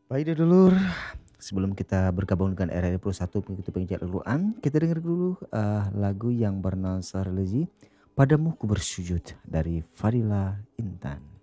Baik deh dulur, sebelum kita bergabung dengan RRI Pro 1 mengikuti penginjak duluan, kita dengar dulu lagu yang bernuansa religi, Padamu Ku Bersujud dari Fadila Intan.